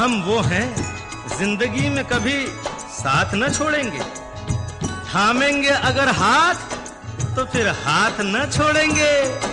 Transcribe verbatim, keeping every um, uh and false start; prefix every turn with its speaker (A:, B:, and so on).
A: हम वो हैं जिंदगी में कभी साथ न छोड़ेंगे, थामेंगे अगर हाथ तो फिर हाथ न छोड़ेंगे।